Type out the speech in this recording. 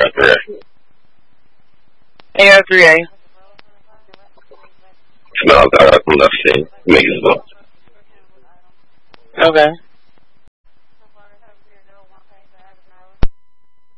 AR3A. AR3A. No, I got from left scene. Make it well. Okay.